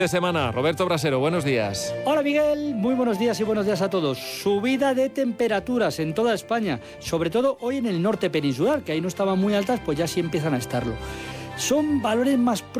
de semana. Roberto Brasero, buenos días. Hola Miguel, muy buenos días y buenos días a todos. Subida de temperaturas en toda España, sobre todo hoy en el norte peninsular, que ahí no estaban muy altas, pues ya sí empiezan a estarlo. Son valores más